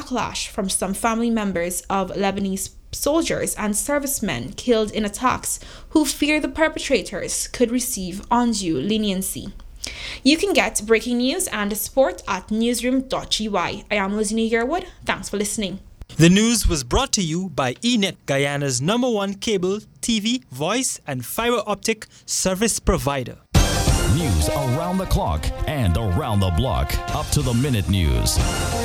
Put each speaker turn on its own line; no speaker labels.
backlash from some family members of Lebanese soldiers and servicemen killed in attacks who fear the perpetrators could receive undue leniency. You can get breaking news and sport at newsroom.gy. I am Lizzie Yearwood. Thanks for listening.
The news was brought to you by eNet, Guyana's #1 cable, TV, voice, and fiber optic service provider.
News around the clock and around the block. Up to the minute news.